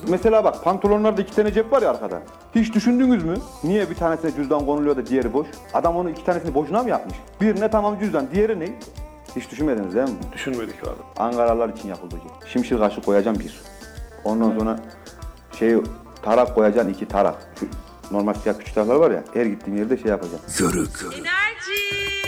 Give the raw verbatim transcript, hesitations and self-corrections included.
Mesela bak pantolonlarda iki tane cep var ya arkada. Hiç düşündünüz mü? Niye bir tanesine cüzdan konuluyor da diğeri boş? Adam onu iki tanesini boşuna mı yapmış? Birine tamam cüzdan, diğeri ne? Hiç düşünmediniz değil mi? Düşünmedik abi. Ankaralılar için yapıldı. Şimşir kaşı koyacağım bir. Ondan sonra şey tarak koyacaksın iki tarak. Şu normal siyah küçük taraklar var ya, her gittiğin yerde şey yapacaksın. Zırık.